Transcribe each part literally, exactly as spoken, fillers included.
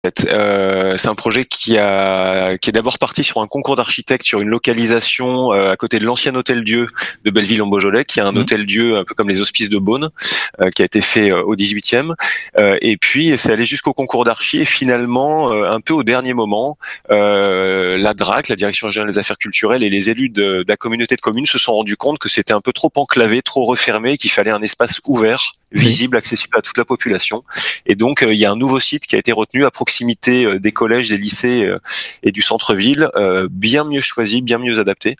Euh, c'est un projet qui a qui est d'abord parti sur un concours d'architectes sur une localisation euh, à côté de l'ancien hôtel-Dieu de Belleville-en-Beaujolais, qui est un mmh. hôtel-Dieu un peu comme les hospices de Beaune, euh, qui a été fait euh, au dix-huitième. Euh, et puis c'est allé jusqu'au concours d'archi et finalement euh, un peu au dernier moment, euh, la D R A C, la Direction régionale des affaires culturelles, et les élus de, de la communauté de communes se sont rendus compte que c'était un peu trop enclavé, trop refermé, qu'il fallait un espace ouvert, visible, accessible à toute la population. Et donc euh, il y a un nouveau site qui a été retenu à proximité des collèges, des lycées et du centre-ville, euh, bien mieux choisi, bien mieux adapté.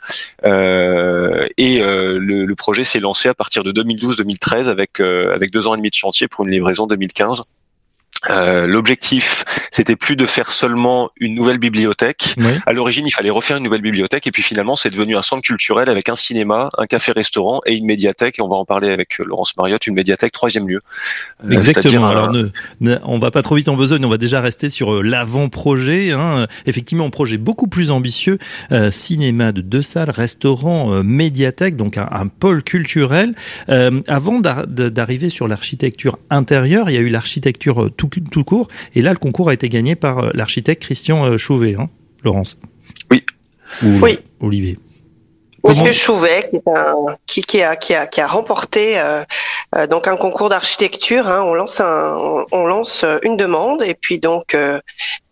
Euh, et euh, le, le projet s'est lancé à partir de deux mille douze deux mille treize avec euh, avec deux ans et demi de chantier pour une livraison deux mille quinze. Euh, l'objectif, c'était plus de faire seulement une nouvelle bibliothèque. Oui. À l'origine, il fallait refaire une nouvelle bibliothèque, et puis finalement, c'est devenu un centre culturel avec un cinéma, un café-restaurant et une médiathèque. Et on va en parler avec Laurence Mariotte, une médiathèque troisième lieu. Exactement. Alors, un... ne, ne, on va pas trop vite en besogne. On va déjà rester sur l'avant-projet. Hein. Effectivement, un projet beaucoup plus ambitieux. Euh, cinéma de deux salles, restaurant, euh, médiathèque, donc un, un pôle culturel. Euh, avant d'ar- d'arriver sur l'architecture intérieure, il y a eu l'architecture tout tout court. Et là, le concours a été gagné par l'architecte Christian Chouvet, hein, Laurence. Oui. Ou oui. Olivier. Monsieur Comment... Chouvet, qui, est un, qui, qui, a, qui, a, qui a remporté euh, euh, donc un concours d'architecture. Hein, on lance un, on, on lance une demande et puis donc euh,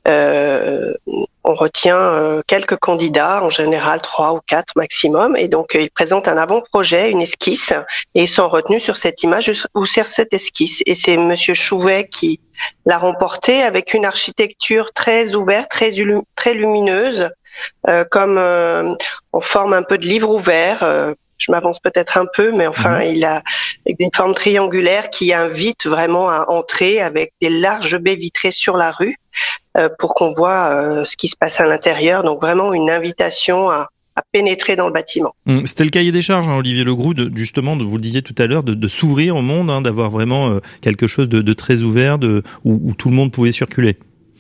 euh, on retient euh, quelques candidats, en général trois ou quatre maximum, et donc euh, ils présentent un avant-projet, une esquisse, et ils sont retenus sur cette image ou sur cette esquisse. Et c'est Monsieur Chouvet qui l'a remporté avec une architecture très ouverte, très, très lumineuse, euh, comme euh, en forme un peu de livre ouvert. Euh, je m'avance peut-être un peu, mais enfin, mmh. il a avec des formes triangulaires qui invitent vraiment à entrer avec des larges baies vitrées sur la rue euh, pour qu'on voit euh, ce qui se passe à l'intérieur. Donc vraiment une invitation à, à pénétrer dans le bâtiment. Mmh. C'était le cahier des charges, hein, Olivier Legroux, de, justement, de, vous le disiez tout à l'heure, de, de s'ouvrir au monde, hein, d'avoir vraiment euh, quelque chose de, de très ouvert, de, où, où tout le monde pouvait circuler.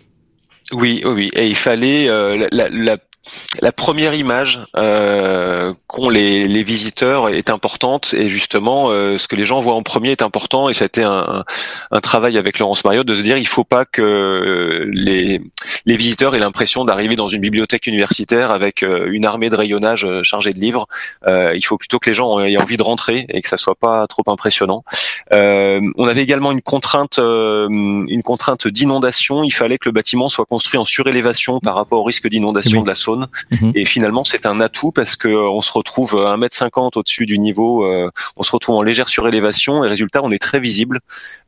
Oui, oui, et il fallait euh, la, la, la La première image euh, qu'ont les, les visiteurs est importante, et justement euh, ce que les gens voient en premier est important, et ça a été un, un travail avec Laurence Mariotte de se dire il faut pas que les, les visiteurs aient l'impression d'arriver dans une bibliothèque universitaire avec une armée de rayonnage chargée de livres. Euh, il faut plutôt que les gens aient envie de rentrer et que ça soit pas trop impressionnant. Euh, on avait également une contrainte, euh, une contrainte d'inondation. Il fallait que le bâtiment soit construit en surélévation par rapport au risque d'inondation oui. de la Saône. Mmh. Et finalement, c'est un atout parce que euh, on se retrouve un mètre cinquante au-dessus du niveau, euh, on se retrouve en légère surélévation, et résultat, on est très visible.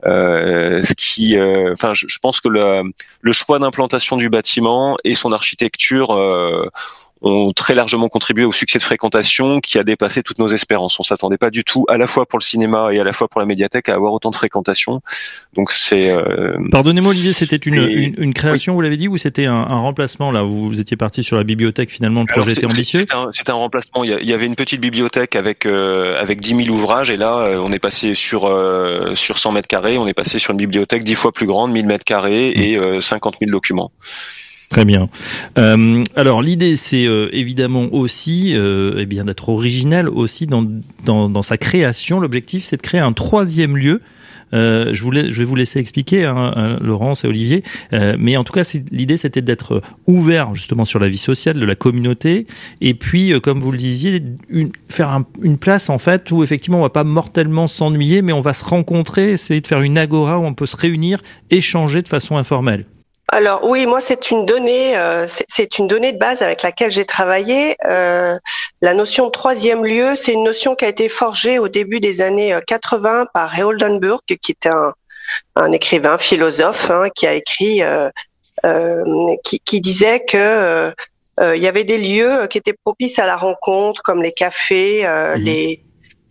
Euh, ce qui, enfin, euh, je, je pense que le, le choix d'implantation du bâtiment et son architecture euh, ont très largement contribué au succès de fréquentation qui a dépassé toutes nos espérances. On s'attendait pas du tout, à la fois pour le cinéma et à la fois pour la médiathèque, à avoir autant de fréquentation. Donc c'est. Euh... Pardonnez-moi, Olivier, c'était une, et... une, une création, oui. Vous l'avez dit, ou c'était un, un remplacement là? Vous étiez parti sur la bibliothèque, finalement, le projet Alors, était ambitieux. C'était un, c'était un remplacement. Il y avait une petite bibliothèque avec euh, avec dix mille ouvrages, et là, on est passé sur euh, sur cent mètres carrés. On est passé sur une bibliothèque dix fois plus grande, mille mètres carrés et euh, cinquante mille documents. Très bien. Euh, alors l'idée, c'est euh, évidemment aussi, euh, eh bien d'être original aussi dans, dans dans sa création. L'objectif, c'est de créer un troisième lieu. Euh, je, voulais, je vais vous laisser expliquer, hein, hein, Laurence et Olivier. Euh, mais en tout cas, c'est, l'idée, c'était d'être ouvert justement sur la vie sociale de la communauté. Et puis, euh, comme vous le disiez, une, faire un, une place en fait où effectivement, on va pas mortellement s'ennuyer, mais on va se rencontrer, essayer de faire une agora où on peut se réunir, échanger de façon informelle. Alors oui, moi c'est une donnée, euh, c'est, c'est une donnée de base avec laquelle j'ai travaillé. Euh, la notion de troisième lieu, c'est une notion qui a été forgée au début des années quatre-vingts par Ray Oldenburg, qui était un, un écrivain, philosophe, hein, qui a écrit, euh, euh, qui, qui disait que euh, euh, il y avait des lieux qui étaient propices à la rencontre, comme les cafés, euh, mmh. les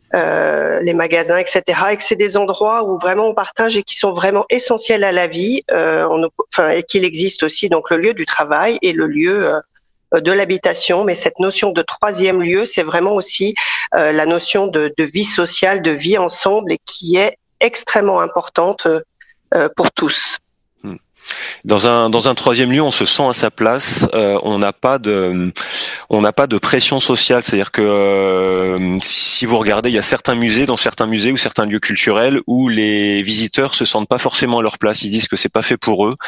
Euh, les magasins, et cetera, et que c'est des endroits où vraiment on partage et qui sont vraiment essentiels à la vie, euh, on, enfin, et qu'il existe aussi donc le lieu du travail et le lieu euh, de l'habitation. Mais cette notion de troisième lieu, c'est vraiment aussi euh, la notion de, de vie sociale, de vie ensemble, et qui est extrêmement importante euh, pour tous. Dans un dans un troisième lieu, on se sent à sa place. Euh, on n'a pas de on n'a pas de pression sociale. C'est-à-dire que euh, si vous regardez, il y a certains musées, dans certains musées ou certains lieux culturels où les visiteurs se sentent pas forcément à leur place. Ils disent que c'est pas fait pour eux.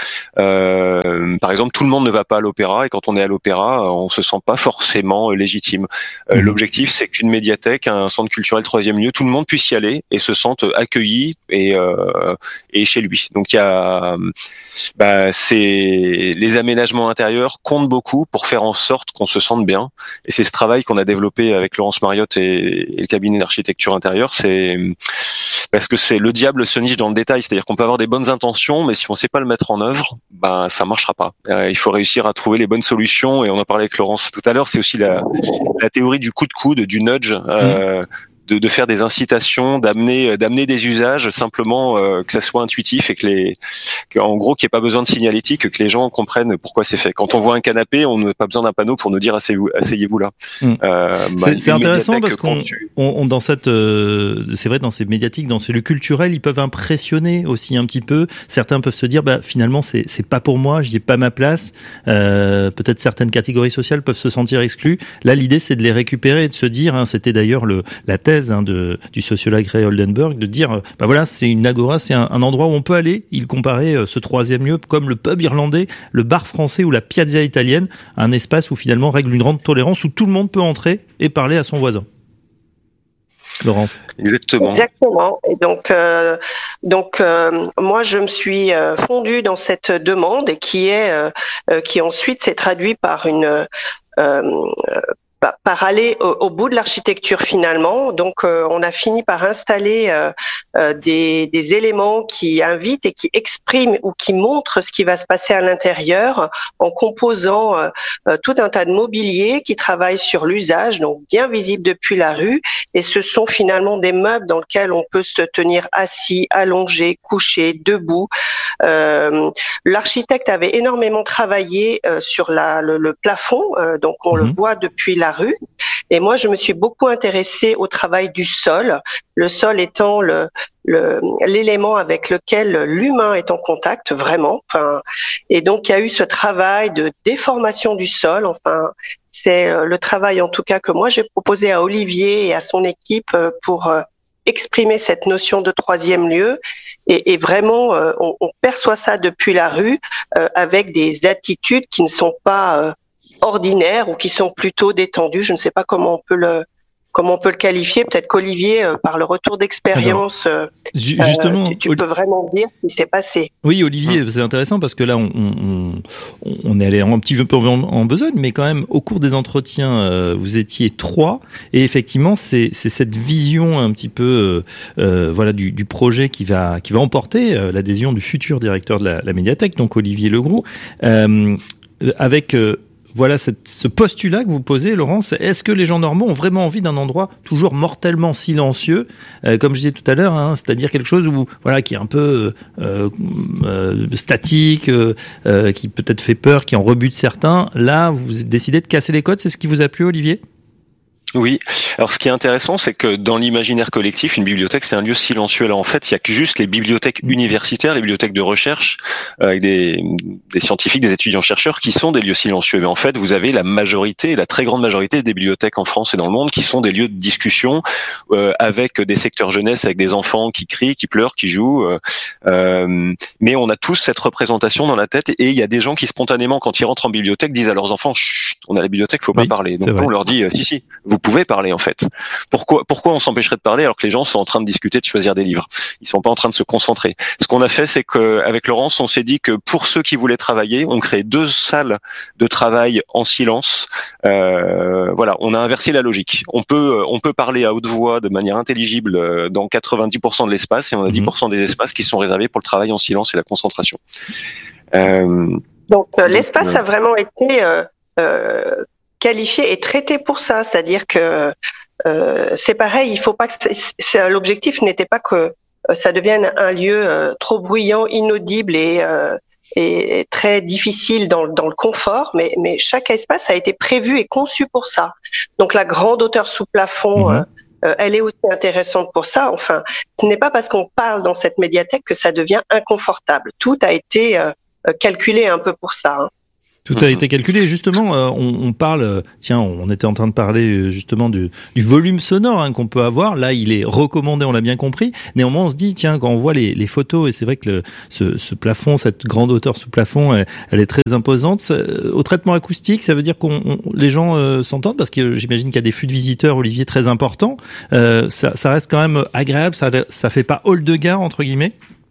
Euh, par exemple, tout le monde ne va pas à l'opéra, et quand on est à l'opéra, on se sent pas forcément légitime. Euh, mmh. L'objectif, c'est qu'une médiathèque, un centre culturel troisième lieu, tout le monde puisse y aller et se sente accueilli et euh, et chez lui. Donc il y a Bah, c'est les aménagements intérieurs comptent beaucoup pour faire en sorte qu'on se sente bien. Et c'est ce travail qu'on a développé avec Laurence Mariotte et, et le cabinet d'architecture intérieure. C'est parce que c'est le diable se niche dans le détail. C'est-à-dire qu'on peut avoir des bonnes intentions, mais si on ne sait pas le mettre en œuvre, ben ça marchera pas. Euh, il faut réussir à trouver les bonnes solutions. Et on en parlait avec Laurence tout à l'heure. C'est aussi la, la théorie du coup de coude, du nudge. Euh, mmh. De, de faire des incitations, d'amener, d'amener des usages simplement euh, que ça soit intuitif et que les, que, en gros qu'il n'y ait pas besoin de signalétique, que les gens comprennent pourquoi c'est fait. Quand on voit un canapé, on n'a pas besoin d'un panneau pour nous dire asseyez-vous, asseyez-vous là. Mmh. Euh, c'est, bah, c'est intéressant parce qu'on, on, on, dans cette, euh, c'est vrai, dans ces médiatiques, dans ces lieux culturels, ils peuvent impressionner aussi un petit peu. Certains peuvent se dire, bah finalement c'est c'est pas pour moi, j'y ai pas ma place. Euh, peut-être certaines catégories sociales peuvent se sentir exclues. Là, l'idée c'est de les récupérer et de se dire, hein, c'était d'ailleurs le la thèse Hein, de, du sociologue Ray Oldenburg, de dire, bah voilà, c'est une agora, c'est un, un endroit où on peut aller. Il comparait euh, ce troisième lieu comme le pub irlandais, le bar français ou la piazza italienne, un espace où finalement règle une grande tolérance, où tout le monde peut entrer et parler à son voisin. Laurence. Exactement. Exactement. Et donc, euh, donc, euh, moi, je me suis euh, fondue dans cette demande et qui est, euh, euh, qui ensuite s'est traduit par une euh, par aller au, au bout de l'architecture finalement. Donc, euh, on a fini par installer euh, euh, des, des éléments qui invitent et qui expriment ou qui montrent ce qui va se passer à l'intérieur en composant euh, euh, tout un tas de mobilier qui travaille sur l'usage, donc bien visible depuis la rue. Et ce sont finalement des meubles dans lesquels on peut se tenir assis, allongé, couché, debout. Euh, l'architecte avait énormément travaillé euh, sur la, le, le plafond, euh, donc on mmh. le voit depuis la rue. Et moi, je me suis beaucoup intéressée au travail du sol, le sol étant le, le, l'élément avec lequel l'humain est en contact vraiment. Enfin, et donc, il y a eu ce travail de déformation du sol. Enfin, c'est le travail en tout cas que moi j'ai proposé à Olivier et à son équipe pour exprimer cette notion de troisième lieu. Et, et vraiment, on, on perçoit ça depuis la rue avec des attitudes qui ne sont pas ordinaires ou qui sont plutôt détendues. Je ne sais pas comment on peut le comment on peut le qualifier. Peut-être qu'Olivier, euh, par le retour d'expérience, euh, justement, tu, tu Oli- peux vraiment dire ce qui s'est passé. Oui, Olivier, hum. c'est intéressant parce que là, on, on, on est allé un petit peu en, en besogne, mais quand même, au cours des entretiens, euh, vous étiez trois, et effectivement, c'est, c'est cette vision un petit peu, euh, voilà, du, du projet qui va qui va emporter euh, l'adhésion du futur directeur de la, la médiathèque, donc Olivier Legroux, euh, avec euh, Voilà cette, ce postulat que vous posez, Laurence. Est-ce que les gens normaux ont vraiment envie d'un endroit toujours mortellement silencieux, euh, comme je disais tout à l'heure, hein, c'est-à-dire quelque chose où, voilà, qui est un peu euh, euh, statique, euh, euh, qui peut-être fait peur, qui en rebute certains. Là, vous décidez de casser les codes. C'est ce qui vous a plu, Olivier ? Oui. Alors, ce qui est intéressant, c'est que dans l'imaginaire collectif, une bibliothèque, c'est un lieu silencieux. Là, en fait, il y a que juste les bibliothèques universitaires, les bibliothèques de recherche, euh, avec des, des scientifiques, des étudiants-chercheurs, qui sont des lieux silencieux. Mais en fait, vous avez la majorité, la très grande majorité des bibliothèques en France et dans le monde qui sont des lieux de discussion, euh, avec des secteurs jeunesse, avec des enfants qui crient, qui pleurent, qui jouent. Euh, euh, mais on a tous cette représentation dans la tête, et il y a des gens qui spontanément, quand ils rentrent en bibliothèque, disent à leurs enfants, chut, on a la bibliothèque, faut pas oui, parler. Donc on leur dit, si, si, vous pouvez parler en fait. Pourquoi pourquoi on s'empêcherait de parler alors que les gens sont en train de discuter, de choisir des livres. Ils sont pas en train de se concentrer. Ce qu'on a fait, c'est que avec Laurence, on s'est dit que pour ceux qui voulaient travailler, on crée deux salles de travail en silence. Euh, voilà, on a inversé la logique. On peut on peut parler à haute voix de manière intelligible dans quatre-vingt-dix pour cent de l'espace, et on a dix pour cent des espaces qui sont réservés pour le travail en silence et la concentration. Euh, donc, euh, l'espace donc, euh, a vraiment été euh, euh, qualifié et traité pour ça, c'est-à-dire que euh, c'est pareil, il faut pas que c'est, c'est, l'objectif n'était pas que euh, ça devienne un lieu euh, trop bruyant, inaudible et, euh, et très difficile dans, dans le confort, mais, mais chaque espace a été prévu et conçu pour ça. Donc la grande hauteur sous plafond, mmh. euh, euh, elle est aussi intéressante pour ça. Enfin, ce n'est pas parce qu'on parle dans cette médiathèque que ça devient inconfortable. Tout a été euh, euh, calculé un peu pour ça. Hein. Tout a été calculé. Justement, euh, on, on parle, tiens, on était en train de parler justement du, du volume sonore hein, qu'on peut avoir. Là, il est recommandé, on l'a bien compris. Néanmoins, on se dit, tiens, quand on voit les, les photos, et c'est vrai que le, ce, ce plafond, cette grande hauteur sous plafond, elle, elle est très imposante. Au traitement acoustique, ça veut dire qu'on on, les gens euh, s'entendent, parce que j'imagine qu'il y a des flux de visiteurs, Olivier, très importants. Euh, ça, ça reste quand même agréable. Ça, ça fait pas hall de gare entre guillemets.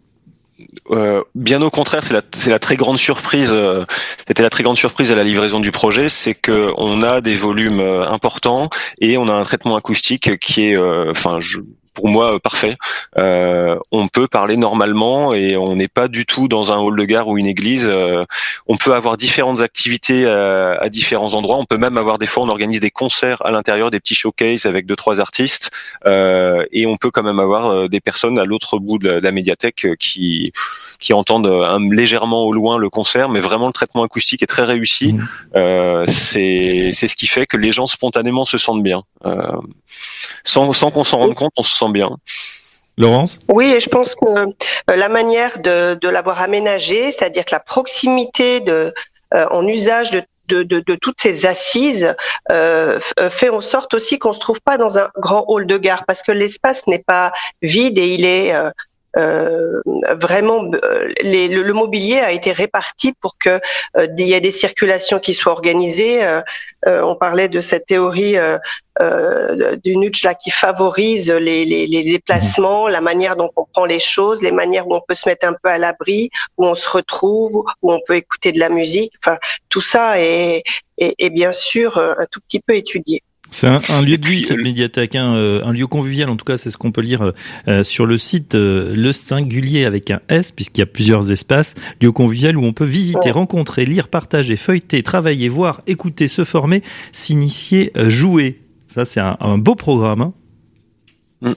Euh, bien au contraire, c'est la, c'est la très grande surprise. Euh, c'était la très grande surprise à la livraison du projet, c'est que on a des volumes euh, importants et on a un traitement acoustique qui est, enfin, euh, pour moi, parfait. Euh, on peut parler normalement et on n'est pas du tout dans un hall de gare ou une église. Euh, on peut avoir différentes activités à, à différents endroits. On peut même avoir des fois, on organise des concerts à l'intérieur, des petits showcases avec deux trois artistes, euh, et on peut quand même avoir des personnes à l'autre bout de la, de la médiathèque qui qui entendent un, légèrement au loin le concert, mais vraiment le traitement acoustique est très réussi. Mmh. Euh, c'est c'est ce qui fait que les gens spontanément se sentent bien, euh, sans sans qu'on s'en rende compte, on se sent bien. Laurence ? Oui, et je pense que euh, la manière de, de l'avoir aménagé, c'est-à-dire que la proximité de, euh, en usage de, de, de, de toutes ces assises euh, fait en sorte aussi qu'on se trouve pas dans un grand hall de gare, parce que l'espace n'est pas vide et il est euh, Euh, vraiment, euh, les, le, le mobilier a été réparti pour que euh, il y ait des circulations qui soient organisées. Euh, euh, on parlait de cette théorie euh, euh, du Nudge là qui favorise les, les, les déplacements, la manière dont on prend les choses, les manières où on peut se mettre un peu à l'abri, où on se retrouve, où on peut écouter de la musique. Enfin, tout ça est, est, est bien sûr un tout petit peu étudié. C'est un, un lieu de vie, cette médiathèque, hein, euh, un lieu convivial, en tout cas, c'est ce qu'on peut lire euh, sur le site euh, Le Singulier avec un S, puisqu'il y a plusieurs espaces, lieu convivial où on peut visiter, ouais. rencontrer, lire, partager, feuilleter, travailler, voir, écouter, se former, s'initier, euh, jouer. Ça, c'est un, un beau programme. Hein. Mmh.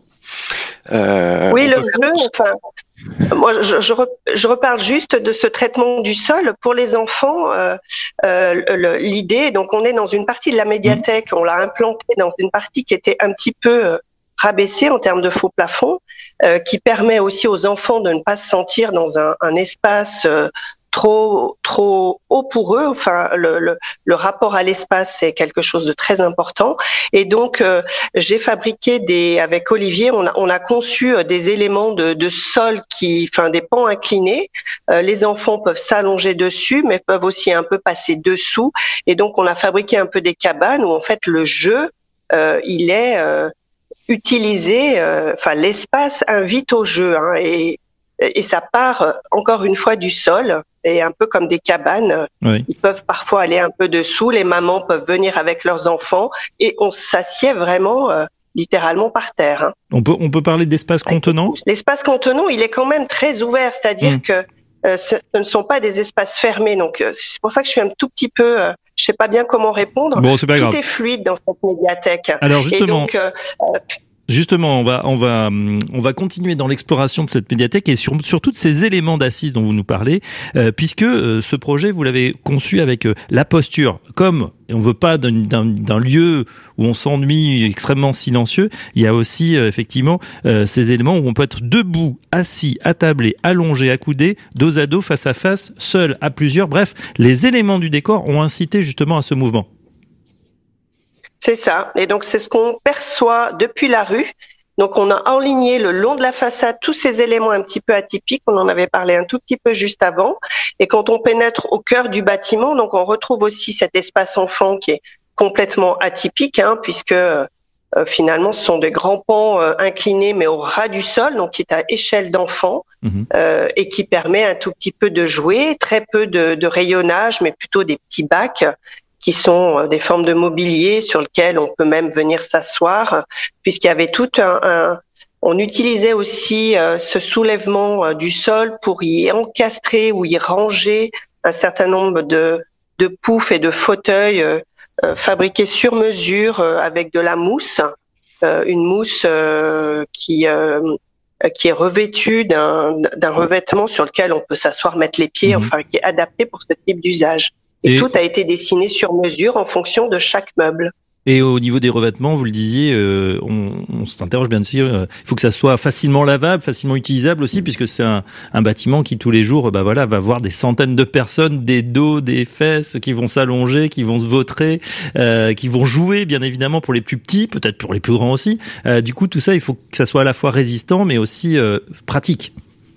Euh, oui, le jeu, enfin, moi, je, je, je reparle juste de ce traitement du sol pour les enfants. Euh, euh, l'idée, donc, on est dans une partie de la médiathèque, on l'a implanté dans une partie qui était un petit peu euh, rabaissée en termes de faux plafond, euh, qui permet aussi aux enfants de ne pas se sentir dans un, un espace euh, trop trop haut pour eux. Enfin, le, le, le rapport à l'espace, c'est quelque chose de très important. Et donc, euh, j'ai fabriqué des, avec Olivier, on a, on a conçu des éléments de, de sol qui, enfin, des pans inclinés. Euh, les enfants peuvent s'allonger dessus, mais peuvent aussi un peu passer dessous. Et donc, on a fabriqué un peu des cabanes où, en fait, le jeu, euh, il est euh, utilisé. Euh, enfin, l'espace invite au jeu, hein, et Et ça part encore une fois du sol, et un peu comme des cabanes. Oui. Ils peuvent parfois aller un peu dessous, les mamans peuvent venir avec leurs enfants, et on s'assied vraiment euh, littéralement par terre. Hein. On peut on peut parler d'espace contenant ? L'espace contenant, il est quand même très ouvert, c'est-à-dire mmh. que euh, ce, ce ne sont pas des espaces fermés. Donc euh, c'est pour ça que je suis un tout petit peu, euh, je sais pas bien comment répondre. Bon, c'est pas Tout grave. est fluide dans cette médiathèque. Alors justement. Et donc, euh, euh, Justement, on va on va on va continuer dans l'exploration de cette médiathèque et sur sur tous ces éléments d'assises dont vous nous parlez, euh, puisque euh, ce projet vous l'avez conçu avec euh, la posture. Comme on veut pas d'un, d'un, d'un lieu où on s'ennuie, extrêmement silencieux, il y a aussi euh, effectivement euh, ces éléments où on peut être debout, assis, attablé, allongé, accoudé, dos à dos, face à face, seul, à plusieurs. Bref, les éléments du décor ont incité justement à ce mouvement. C'est ça. Et donc, c'est ce qu'on perçoit depuis la rue. Donc, on a enligné le long de la façade tous ces éléments un petit peu atypiques. On en avait parlé un tout petit peu juste avant. Et quand on pénètre au cœur du bâtiment, donc on retrouve aussi cet espace enfant qui est complètement atypique, hein, puisque euh, finalement, ce sont des grands pans euh, inclinés, mais au ras du sol, donc qui est à échelle d'enfant, mmh. euh, et qui permet un tout petit peu de jouer, très peu de, de rayonnage, mais plutôt des petits bacs qui sont des formes de mobilier sur lesquelles on peut même venir s'asseoir, puisqu'il y avait tout un... un on utilisait aussi euh, ce soulèvement euh, du sol pour y encastrer ou y ranger un certain nombre de, de poufs et de fauteuils euh, euh, fabriqués sur mesure euh, avec de la mousse, euh, une mousse euh, qui... Euh, qui est revêtue d'un, d'un revêtement sur lequel on peut s'asseoir, mettre les pieds, mmh. enfin qui est adapté pour ce type d'usage. Et, et tout a été dessiné sur mesure en fonction de chaque meuble. Et au niveau des revêtements, vous le disiez, euh, on, on s'interroge bien sûr. Euh, il faut que ça soit facilement lavable, facilement utilisable aussi, puisque c'est un, un bâtiment qui tous les jours, bah voilà, va voir des centaines de personnes, des dos, des fesses, qui vont s'allonger, qui vont se vautrer, euh, qui vont jouer, bien évidemment pour les plus petits, peut-être pour les plus grands aussi. Euh, du coup, tout ça, il faut que ça soit à la fois résistant, mais aussi euh, pratique.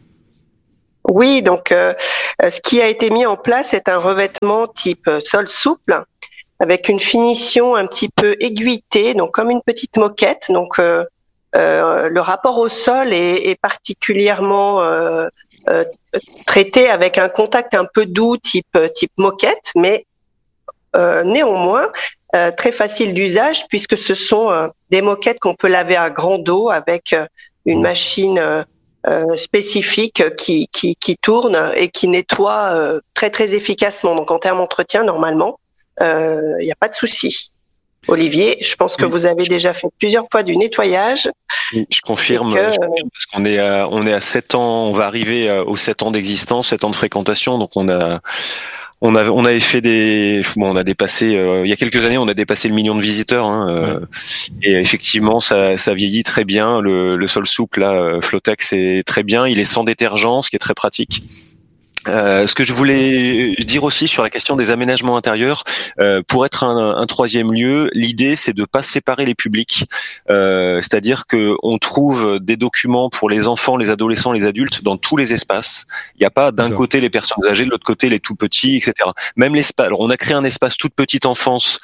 Oui, donc euh, ce qui a été mis en place est un revêtement type sol souple, avec une finition un petit peu aiguïtée, donc comme une petite moquette. Donc euh, euh, le rapport au sol est, est particulièrement euh, euh, traité avec un contact un peu doux, type type moquette, mais euh, néanmoins euh, très facile d'usage, puisque ce sont euh, des moquettes qu'on peut laver à grande eau avec euh, une machine euh, euh, spécifique qui, qui qui tourne et qui nettoie euh, très très efficacement. Donc en termes d'entretien, normalement, il euh, n'y a pas de souci. Olivier, je pense que oui. Vous avez déjà fait plusieurs fois du nettoyage. Oui, je confirme, que, je confirme parce qu'on est à, on est à sept ans, on va arriver aux sept ans d'existence, sept ans de fréquentation, donc on a, on avait, on avait fait des, bon, on a dépassé, euh, il y a quelques années, on a dépassé le million de visiteurs, hein, euh, ouais. Et effectivement, ça, ça vieillit très bien. Le, le sol souple là, Flotex, est très bien. Il est sans détergent, ce qui est très pratique. Euh, ce que je voulais dire aussi sur la question des aménagements intérieurs, euh, pour être un, un troisième lieu, l'idée c'est de pas séparer les publics, euh, c'est-à-dire que on trouve des documents pour les enfants, les adolescents, les adultes dans tous les espaces. Il n'y a pas d'un D'accord. côté les personnes âgées, de l'autre côté les tout petits, et cetera. Même l'espace. Alors on a créé un espace toute petite enfance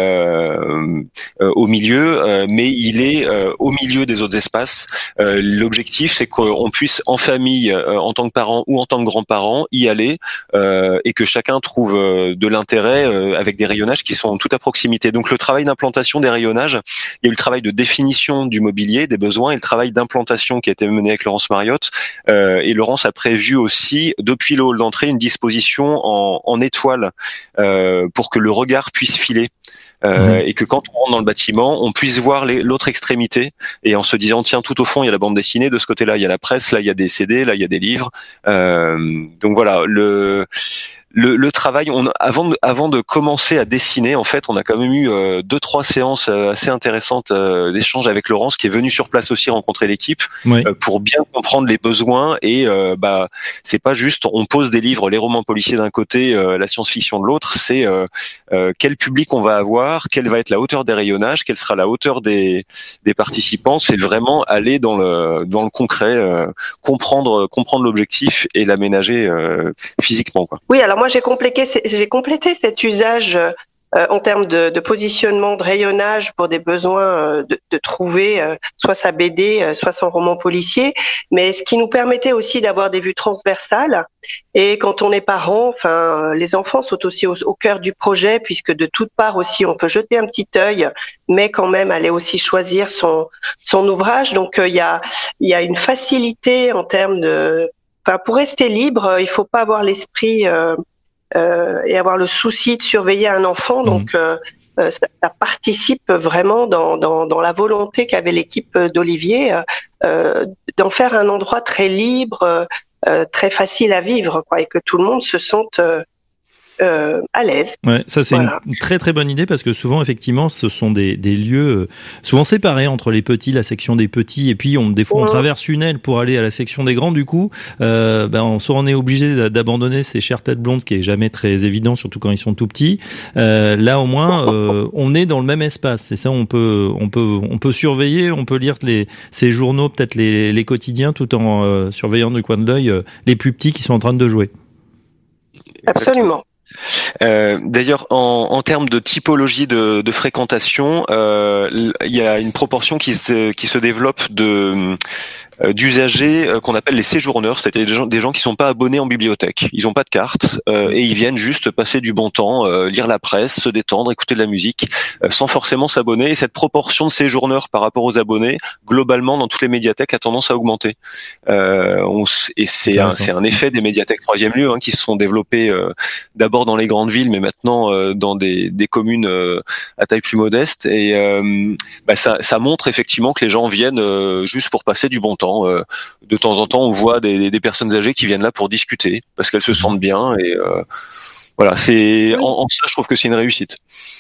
euh, euh, au milieu, euh, mais il est euh, au milieu des autres espaces. Euh, l'objectif c'est qu'on puisse en famille, euh, en tant que parents ou en tant que grands-parents, y aller euh, et que chacun trouve euh, de l'intérêt euh, avec des rayonnages qui sont tout à proximité. Donc le travail d'implantation des rayonnages, il y a eu le travail de définition du mobilier, des besoins et le travail d'implantation qui a été mené avec Laurence Mariotte. Euh, et Laurence a prévu aussi, depuis le hall d'entrée, une disposition en, en étoile euh, pour que le regard puisse filer. Euh, mmh. Et que quand on rentre dans le bâtiment, on puisse voir les, l'autre extrémité et en se disant tiens, tout au fond il y a la bande dessinée, de ce côté-là il y a la presse, là il y a des C D, là il y a des livres. Euh, donc voilà, le Le, le travail, on, avant, de, avant de commencer à dessiner, en fait, on a quand même eu euh, deux, trois séances euh, assez intéressantes euh, d'échanges avec Laurence, qui est venue sur place aussi rencontrer l'équipe, oui. euh, pour bien comprendre les besoins. Et euh, bah, c'est pas juste, on pose des livres, les romans policiers d'un côté, euh, la science-fiction de l'autre. C'est euh, euh, quel public on va avoir, quelle va être la hauteur des rayonnages, quelle sera la hauteur des, des participants. C'est vraiment aller dans le dans le concret, euh, comprendre comprendre l'objectif et l'aménager euh, physiquement, quoi. Oui, alors moi j'ai complété, j'ai complété cet usage euh, en termes de, de positionnement, de rayonnage pour des besoins euh, de, de trouver euh, soit sa B D, euh, soit son roman policier, mais ce qui nous permettait aussi d'avoir des vues transversales. Et quand on est parent, enfin, les enfants sont aussi au, au cœur du projet, puisque de toutes parts aussi on peut jeter un petit œil, mais quand même aller aussi choisir son son ouvrage. Donc il euh, y a il y a une facilité en termes de, enfin, pour rester libre, il faut pas avoir l'esprit euh, Euh, et avoir le souci de surveiller un enfant, donc euh, euh, ça, ça participe vraiment dans, dans, dans la volonté qu'avait l'équipe d'Olivier euh, d'en faire un endroit très libre, euh, très facile à vivre, quoi, et que tout le monde se sente euh, Euh, à l'aise. Ouais, ça c'est voilà. Une très très bonne idée parce que souvent effectivement ce sont des des lieux souvent séparés entre les petits, la section des petits, et puis on des fois on mmh. traverse une aile pour aller à la section des grands. Du coup, euh, ben on, soit on est obligé d'abandonner ces chères têtes blondes, ce qui est jamais très évident, surtout quand ils sont tout petits. Euh, là au moins euh, on est dans le même espace. C'est ça, on peut on peut on peut surveiller, on peut lire les ces journaux, peut-être les les quotidiens, tout en euh, surveillant du coin de l'œil euh, les plus petits qui sont en train de jouer. Absolument. Euh, d'ailleurs, en, en termes de typologie de, de fréquentation, euh, il y a une proportion qui se, qui se développe de d'usagers euh, qu'on appelle les séjourneurs, c'est-à-dire des gens, des gens qui sont pas abonnés en bibliothèque. Ils ont pas de carte euh, et ils viennent juste passer du bon temps, euh, lire la presse, se détendre, écouter de la musique, euh, sans forcément s'abonner. Et cette proportion de séjourneurs par rapport aux abonnés, globalement, dans toutes les médiathèques, a tendance à augmenter. Euh, on, et c'est un, c'est un effet des médiathèques troisième lieu, hein, qui se sont développées euh, d'abord dans les grandes villes, mais maintenant euh, dans des, des communes euh, à taille plus modeste. Et euh, bah, ça, ça montre effectivement que les gens viennent euh, juste pour passer du bon temps. De temps en temps, on voit des, des personnes âgées qui viennent là pour discuter parce qu'elles se sentent bien. Et euh, voilà, c'est en, en ça, je trouve que c'est une réussite.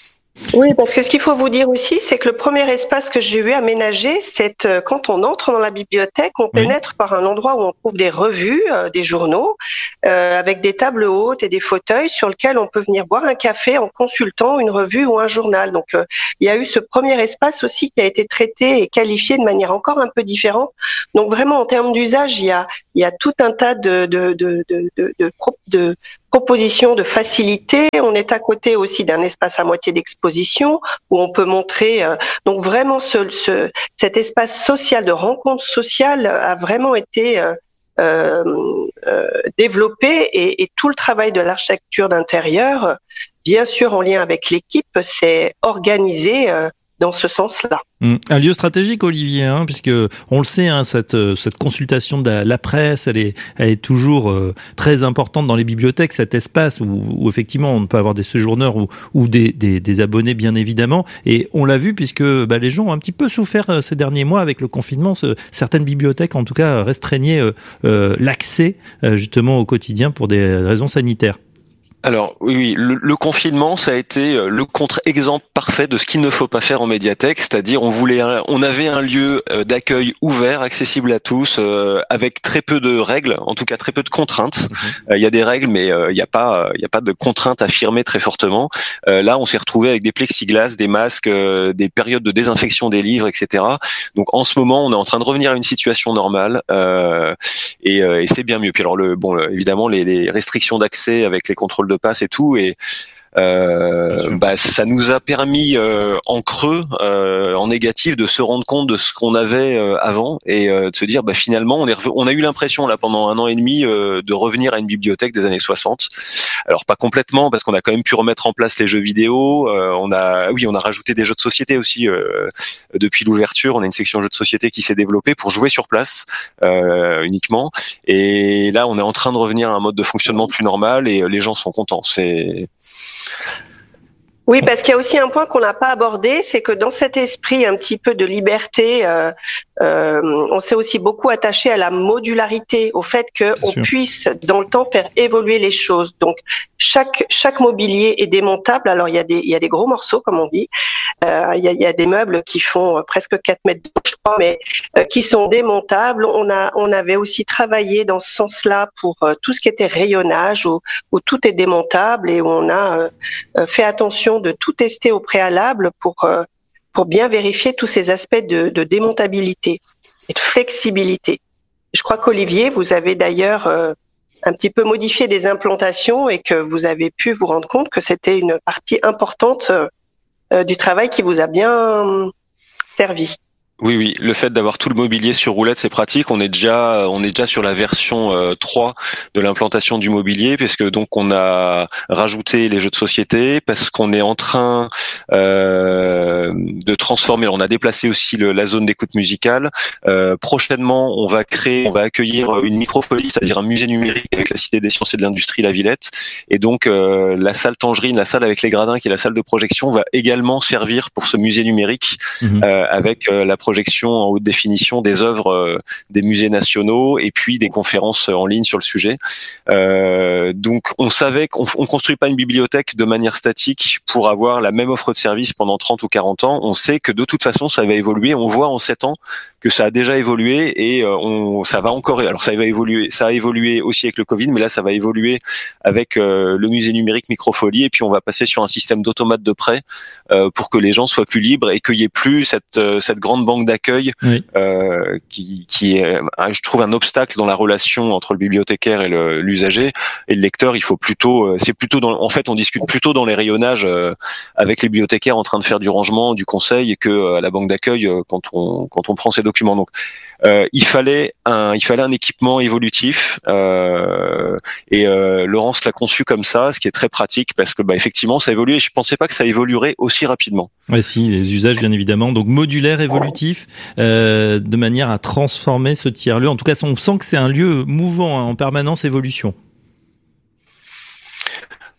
Oui, parce que ce qu'il faut vous dire aussi, c'est que le premier espace que j'ai eu aménagé, c'est euh, quand on entre dans la bibliothèque, on Oui. pénètre par un endroit où on trouve des revues, euh, des journaux, euh, avec des tables hautes et des fauteuils sur lesquels on peut venir boire un café en consultant une revue ou un journal. Donc, euh, il y a eu ce premier espace aussi qui a été traité et qualifié de manière encore un peu différente. Donc, vraiment, en termes d'usage, il y a, il y a tout un tas de, de, de, de, de, de, de proposition de facilité. On est à côté aussi d'un espace à moitié d'exposition où on peut montrer. Euh, donc vraiment, ce, ce, cet espace social de rencontre sociale a vraiment été euh, euh, euh, développé et, et tout le travail de l'architecture d'intérieur, bien sûr en lien avec l'équipe, s'est organisé euh, dans ce sens-là. Un lieu stratégique, Olivier, hein, puisque on le sait, hein, cette cette consultation de la, la presse, elle est elle est toujours euh, très importante dans les bibliothèques. Cet espace où, où effectivement on peut avoir des séjourneurs ou ou des, des des abonnés bien évidemment. Et on l'a vu puisque bah, les gens ont un petit peu souffert euh, ces derniers mois avec le confinement. Ce, certaines bibliothèques, en tout cas, restreignaient euh, euh, l'accès euh, justement au quotidien pour des raisons sanitaires. Alors oui, oui le, le confinement, ça a été le contre-exemple parfait de ce qu'il ne faut pas faire en médiathèque, c'est-à-dire on voulait, un, on avait un lieu d'accueil ouvert, accessible à tous, euh, avec très peu de règles, en tout cas très peu de contraintes. Il euh, y a des règles, mais il euh, n'y a pas, il y a pas de contraintes affirmées très fortement. Euh, là, on s'est retrouvé avec des plexiglas, des masques, euh, des périodes de désinfection des livres, et cetera. Donc en ce moment, on est en train de revenir à une situation normale, euh, et, euh, et c'est bien mieux. Puis alors le, bon, évidemment, les, les restrictions d'accès avec les contrôles de passe et tout, et euh, bah ça nous a permis euh, en creux, euh, en négatif, de se rendre compte de ce qu'on avait euh, avant et euh, de se dire bah finalement on est rev- on a eu l'impression là pendant un an et demi euh, de revenir à une bibliothèque des années soixante. Alors pas complètement parce qu'on a quand même pu remettre en place les jeux vidéo, euh, on a oui on a rajouté des jeux de société aussi euh, depuis l'ouverture, on a une section jeux de société qui s'est développée pour jouer sur place euh, uniquement, et là on est en train de revenir à un mode de fonctionnement plus normal et les gens sont contents. C'est Oui, parce qu'il y a aussi un point qu'on n'a pas abordé, c'est que dans cet esprit un petit peu de liberté, euh, euh, on s'est aussi beaucoup attaché à la modularité, au fait qu'on puisse dans le temps faire évoluer les choses. Donc chaque chaque mobilier est démontable. Alors il y a des il y a des gros morceaux comme on dit, euh, il y a il y a des meubles qui font presque quatre mètres de haut, je crois, mais euh, qui sont démontables. On a on avait aussi travaillé dans ce sens-là pour euh, tout ce qui était rayonnage où où tout est démontable et où on a euh, fait attention de tout tester au préalable pour euh, pour bien vérifier tous ces aspects de, de démontabilité et de flexibilité. Je crois qu'Olivier, vous avez d'ailleurs euh, un petit peu modifié des implantations et que vous avez pu vous rendre compte que c'était une partie importante euh, du travail qui vous a bien servi. Oui, oui, le fait d'avoir tout le mobilier sur roulette, c'est pratique. On est déjà, on est déjà sur la version euh, trois de l'implantation du mobilier, parce que donc on a rajouté les jeux de société, parce qu'on est en train euh, de transformer. On a déplacé aussi le, la zone d'écoute musicale. Euh, prochainement, on va créer, on va accueillir une micropolie, c'est-à-dire un musée numérique avec la Cité des Sciences et de l'Industrie La Villette. Et donc euh, la salle Tangerine, la salle avec les gradins, qui est la salle de projection, va également servir pour ce musée numérique mmh. euh, avec euh, la projection en haute définition des œuvres euh, des musées nationaux et puis des conférences en ligne sur le sujet. Euh, donc on savait qu'on on construit pas une bibliothèque de manière statique pour avoir la même offre de service pendant trente ou quarante ans. On sait que de toute façon ça va évoluer. On voit en sept ans que ça a déjà évolué et euh, on, ça va encore. Alors ça va évoluer. Ça a évolué aussi avec le Covid, mais là ça va évoluer avec euh, le musée numérique Microfolie, et puis on va passer sur un système d'automates de prêt euh, pour que les gens soient plus libres et qu'il n'y ait plus cette euh, cette grande banque d'accueil oui. euh, qui, qui est, je trouve, un obstacle dans la relation entre le bibliothécaire et le, l'usager et le lecteur. Il faut plutôt, c'est plutôt dans, en fait, on discute plutôt dans les rayonnages euh, avec les bibliothécaires en train de faire du rangement, du conseil, que euh, à la banque d'accueil euh, quand on quand on prend ces documents. Donc, euh, il fallait un, il fallait un équipement évolutif euh, et euh, Laurence l'a conçu comme ça, ce qui est très pratique parce que bah effectivement ça évolue et je pensais pas que ça évoluerait aussi rapidement. Ouais, si, les usages bien évidemment, donc modulaire, évolutif, euh, de manière à transformer ce tiers-lieu. En tout cas, on sent que c'est un lieu mouvant, hein, en permanence évolution.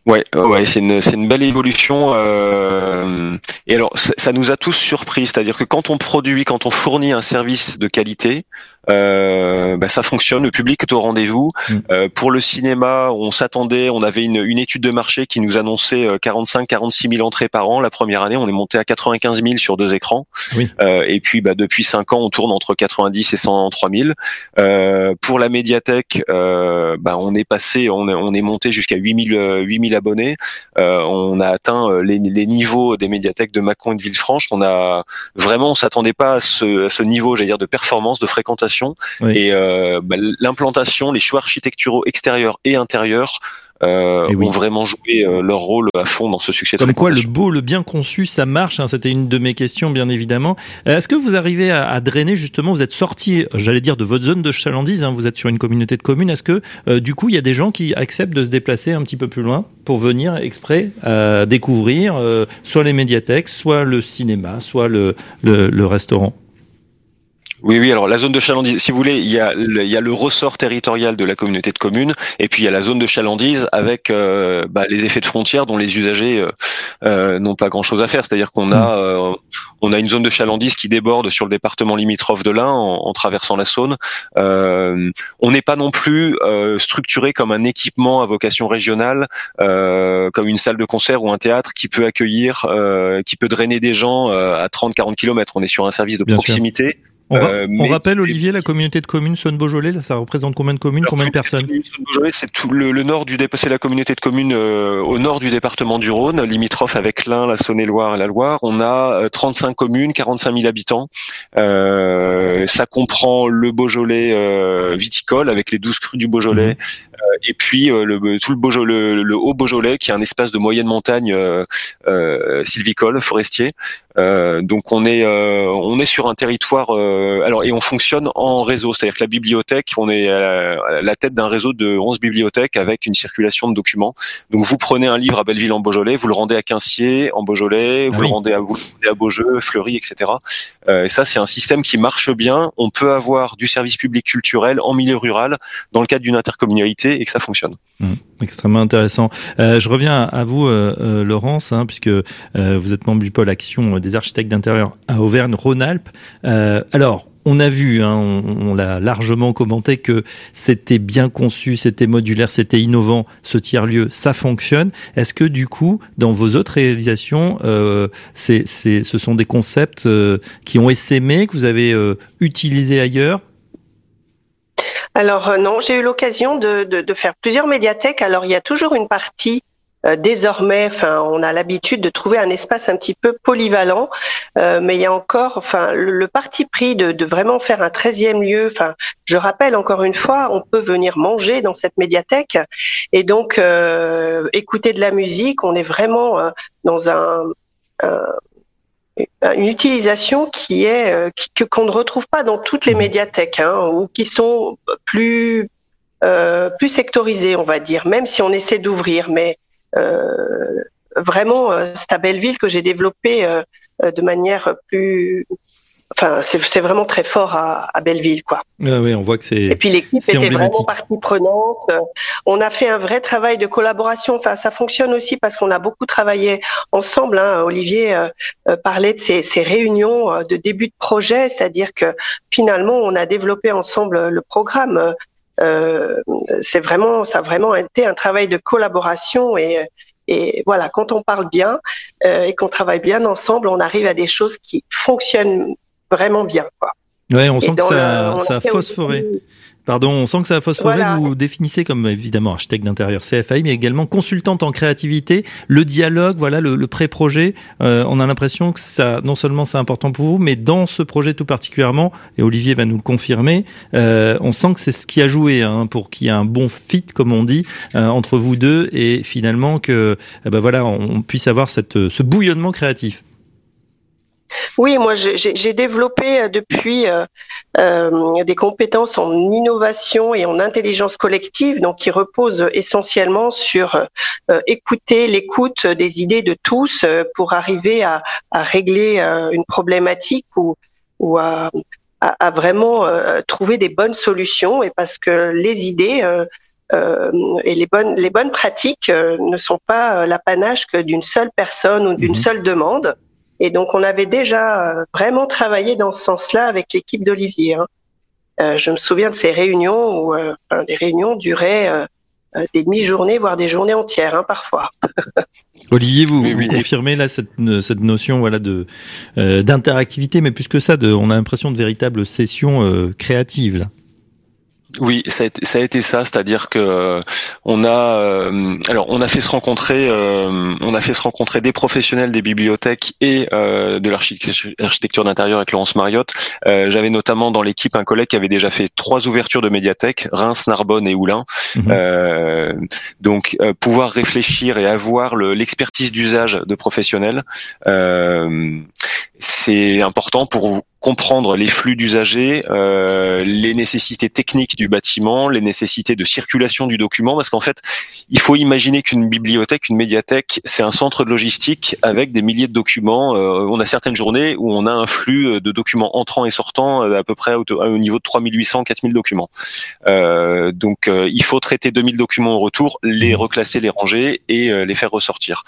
Ouais, ouais, c'est une c'est une belle évolution. Euh, et alors, ça, ça nous a tous surpris, c'est-à-dire que quand on produit, quand on fournit un service de qualité, euh, bah, ça fonctionne. Le public est au rendez-vous. Mm. Euh, pour le cinéma, on s'attendait, on avait une, une étude de marché qui nous annonçait quarante-cinq, quarante-six mille entrées par an. La première année, on est monté à quatre-vingt-quinze mille sur deux écrans. Oui. Euh, et puis, bah, depuis cinq ans, on tourne entre quatre-vingt-dix et cent trois mille. Euh, pour la médiathèque, euh, bah, on est passé, on est, on est monté jusqu'à huit mille abonnés. Euh, on a atteint les, les niveaux des médiathèques de Mâcon et de Villefranche. On a vraiment, on s'attendait pas à ce, à ce niveau, j'allais dire, de performance, de fréquentation. Oui. Et euh, bah, l'implantation, les choix architecturaux extérieurs et intérieurs Euh, oui. ont vraiment joué euh, leur rôle à fond dans ce succès. Comme quoi, le beau, le bien conçu, ça marche. Hein, c'était une de mes questions, bien évidemment. Euh, est-ce que vous arrivez à, à drainer justement? Vous êtes sorti, j'allais dire, de votre zone de chalandise. Hein, vous êtes sur une communauté de communes. Est-ce que euh, du coup, il y a des gens qui acceptent de se déplacer un petit peu plus loin pour venir exprès euh, découvrir euh, soit les médiathèques, soit le cinéma, soit le, le, le restaurant? Oui, oui. Alors la zone de chalandise, si vous voulez, il y a le, il y a le ressort territorial de la communauté de communes, et puis il y a la zone de chalandise avec euh, bah, les effets de frontière dont les usagers euh, euh, n'ont pas grand-chose à faire. C'est-à-dire qu'on a euh, on a une zone de chalandise qui déborde sur le département limitrophe de l'Ain en, en traversant la Saône. Euh, on n'est pas non plus euh, structuré comme un équipement à vocation régionale, euh, comme une salle de concert ou un théâtre qui peut accueillir, euh, qui peut drainer des gens euh, à trente à quarante kilomètres. On est sur un service de Bien proximité. Sûr. On, euh, on rappelle, Olivier, la communauté de communes Saône-Beaujolais, ça représente combien de communes, Alors, combien de personnes? Saône-Beaujolais, c'est tout le, le nord du c'est la communauté de communes euh, au nord du département du Rhône, limitrophe avec l'Ain, la Saône-et-Loire et la Loire. On a euh, trente-cinq communes, quarante-cinq mille habitants. Euh, ça comprend le Beaujolais euh, viticole avec les douze crus du Beaujolais. Mmh. Et puis euh, le, tout le, Beaujolais, le, le Haut-Beaujolais, qui est un espace de moyenne montagne euh, euh, sylvicole, forestier. Euh, donc on est euh, on est sur un territoire. Euh, alors et on fonctionne en réseau, c'est-à-dire que la bibliothèque, on est à la, à la tête d'un réseau de onze bibliothèques avec une circulation de documents. Donc vous prenez un livre à Belleville en Beaujolais, vous le rendez à Quinciers en Beaujolais, vous ah oui. le rendez à vous le rendez à Beaujeu, Fleury, et cetera. Euh, et ça c'est un système qui marche bien. On peut avoir du service public culturel en milieu rural dans le cadre d'une intercommunalité et que ça fonctionne. Mmh, extrêmement intéressant. Euh, je reviens à vous, euh, euh, Laurence, hein, puisque euh, vous êtes membre du pôle action des architectes d'intérieur à Auvergne-Rhône-Alpes. Euh, alors, on a vu, hein, on, on l'a largement commenté, que c'était bien conçu, c'était modulaire, c'était innovant, ce tiers-lieu, ça fonctionne. Est-ce que du coup, dans vos autres réalisations, euh, c'est, c'est, ce sont des concepts euh, qui ont essaimé, que vous avez euh, utilisés ailleurs? Alors euh, non, j'ai eu l'occasion de, de, de faire plusieurs médiathèques. Alors il y a toujours une partie euh, désormais, enfin on a l'habitude de trouver un espace un petit peu polyvalent, euh, mais il y a encore, enfin le, le parti pris de, de vraiment faire un treizième lieu. Enfin, je rappelle encore une fois, on peut venir manger dans cette médiathèque et donc euh, écouter de la musique. On est vraiment euh, dans un, un une utilisation qui est euh, qui, qu'on ne retrouve pas dans toutes les médiathèques, hein, ou qui sont plus euh, plus sectorisées, on va dire, même si on essaie d'ouvrir. Mais euh, vraiment, euh, c'est à Belleville que j'ai développé euh, de manière plus. Enfin, c'est, c'est vraiment très fort à, à Belleville, quoi. Ah oui, on voit que c'est. Et puis l'équipe était vraiment partie prenante. On a fait un vrai travail de collaboration. Enfin, ça fonctionne aussi parce qu'on a beaucoup travaillé ensemble. Hein. Olivier euh, euh, parlait de ces, ces réunions de début de projet, c'est-à-dire que finalement, on a développé ensemble le programme. Euh, c'est vraiment, ça a vraiment été un travail de collaboration et. Et voilà, quand on parle bien euh, et qu'on travaille bien ensemble, on arrive à des choses qui fonctionnent vraiment bien, quoi. Ouais, on sent que ça, ça a phosphoré. Aussi... Pardon, on sent que ça a phosphoré. Voilà. Vous vous définissez comme évidemment architecte d'intérieur C F A I, mais également consultante en créativité. Le dialogue, voilà, le, le pré-projet. Euh, on a l'impression que ça, non seulement c'est important pour vous, mais dans ce projet tout particulièrement, et Olivier va nous le confirmer, euh, on sent que c'est ce qui a joué, hein, pour qu'il y ait un bon fit, comme on dit, euh, entre vous deux, et finalement que, eh ben voilà, on puisse avoir cette, ce bouillonnement créatif. Oui, moi j'ai, j'ai développé depuis euh, euh, des compétences en innovation et en intelligence collective, donc qui reposent essentiellement sur euh, écouter l'écoute des idées de tous euh, pour arriver à, à régler euh, une problématique ou, ou à, à, à vraiment euh, trouver des bonnes solutions. Et parce que les idées, euh, euh, et les bonnes les bonnes pratiques euh, ne sont pas l'apanage que d'une seule personne ou d'une mmh. seule demande. Et donc on avait déjà euh, vraiment travaillé dans ce sens-là avec l'équipe d'Olivier. Hein. Euh, je me souviens de ces réunions où euh, enfin, les réunions duraient euh, des demi-journées, voire des journées entières, hein, parfois. Olivier, vous, oui, oui. vous confirmez là cette, cette notion voilà de euh, d'interactivité, mais plus que ça, de, on a l'impression de véritables sessions euh, créatives là. Oui, ça a été ça, a été ça c'est-à-dire que euh, on a euh, alors on a fait se rencontrer euh, on a fait se rencontrer des professionnels des bibliothèques et euh, de l'architecture, l'architecture d'intérieur avec Laurence Mariotte. Euh, j'avais notamment dans l'équipe un collègue qui avait déjà fait trois ouvertures de médiathèques, Reims, Narbonne et Oulin. Mmh. Euh, donc euh, pouvoir réfléchir et avoir le, l'expertise d'usage de professionnels, euh, c'est important pour vous comprendre les flux d'usagers, euh, les nécessités techniques du bâtiment, les nécessités de circulation du document, parce qu'en fait, il faut imaginer qu'une bibliothèque, une médiathèque, c'est un centre de logistique avec des milliers de documents. Euh, on a certaines journées où on a un flux de documents entrants et sortants à peu près au, au niveau de trois mille huit cents, quatre mille documents. Euh, donc, euh, il faut traiter deux mille documents au retour, les reclasser, les ranger et euh, les faire ressortir.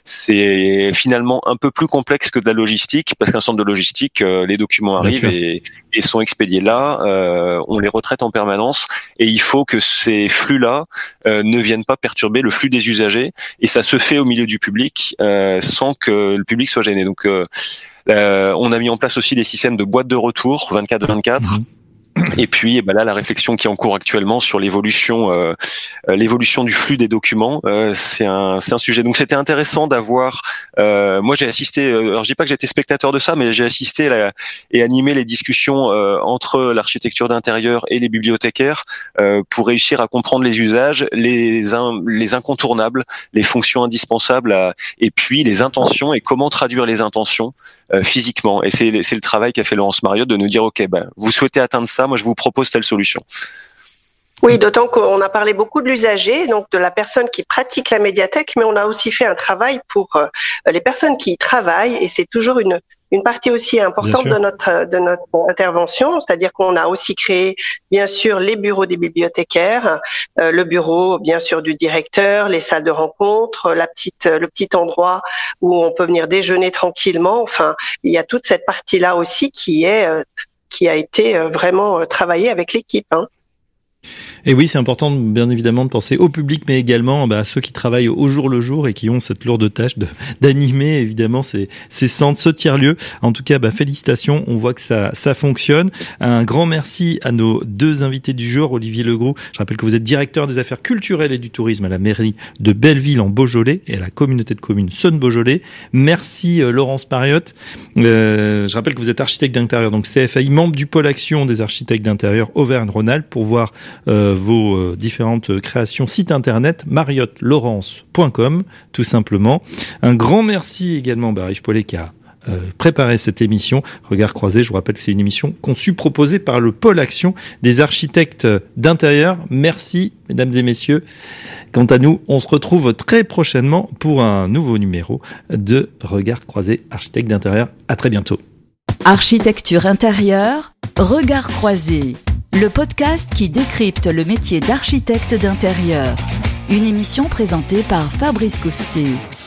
C'est finalement un peu plus complexe que de la logistique, parce qu'un centre de logistique, euh, les documents arrivent et, et sont expédiés là, euh, on les retraite en permanence et il faut que ces flux-là euh, ne viennent pas perturber le flux des usagers et ça se fait au milieu du public euh, sans que le public soit gêné. Donc euh, euh, on a mis en place aussi des systèmes de boîtes de retour vingt-quatre vingt-quatre. Mmh. Et puis, eh ben là, la réflexion qui est en cours actuellement sur l'évolution, euh, l'évolution du flux des documents, euh, c'est un, c'est un sujet. Donc, c'était intéressant d'avoir. Euh, moi, j'ai assisté. Alors, je dis pas que j'étais spectateur de ça, mais j'ai assisté la, et animé les discussions euh, entre l'architecture d'intérieur et les bibliothécaires euh, pour réussir à comprendre les usages, les, in, les incontournables, les fonctions indispensables, à, et puis les intentions et comment traduire les intentions euh, physiquement. Et c'est, c'est le travail qu'a fait Laurence Mariotte de nous dire, ok, ben, vous souhaitez atteindre ça. Moi, je vous propose telle solution. Oui, d'autant qu'on a parlé beaucoup de l'usager, donc de la personne qui pratique la médiathèque, mais on a aussi fait un travail pour euh, les personnes qui y travaillent, et c'est toujours une une partie aussi importante de notre de notre intervention, c'est-à-dire qu'on a aussi créé, bien sûr, les bureaux des bibliothécaires, euh, le bureau, bien sûr, du directeur, les salles de rencontre, la petite le petit endroit où on peut venir déjeuner tranquillement. Enfin, il y a toute cette partie-là aussi qui est euh, qui a été vraiment travaillé avec l'équipe. Hein. Et oui, c'est important, bien évidemment, de penser au public, mais également bah, à ceux qui travaillent au jour le jour et qui ont cette lourde tâche de, d'animer, évidemment, ces, ces centres, ce tiers-lieu. En tout cas, bah, félicitations, on voit que ça, ça fonctionne. Un grand merci à nos deux invités du jour, Olivier Legroux. Je rappelle que vous êtes directeur des affaires culturelles et du tourisme à la mairie de Belleville en Beaujolais et à la communauté de communes Saône-Beaujolais. Merci euh, Laurence Mariotte. Euh, je rappelle que vous êtes architecte d'intérieur, donc C F A I, membre du pôle action des architectes d'intérieur Auvergne-Rhône-Alpes. Pour voir euh, vos euh, différentes créations, site internet mariotte laurence point com, tout simplement. Un grand merci également à Yves Paulet qui a euh, préparé cette émission. Regard croisé, je vous rappelle que c'est une émission conçue, proposée par le pôle action des architectes d'intérieur. Merci, mesdames et messieurs. Quant à nous, on se retrouve très prochainement pour un nouveau numéro de Regard croisé, architecte d'intérieur. À très bientôt. Architecture intérieure, Regard croisé. Le podcast qui décrypte le métier d'architecte d'intérieur. Une émission présentée par Fabrice Coustet.